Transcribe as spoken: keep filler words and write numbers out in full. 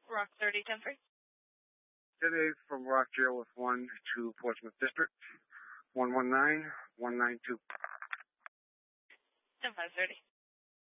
Rock thirty, ten three. Today from Rock Jail with one to Portsmouth District. one one nine, one nine two. ten five thirty.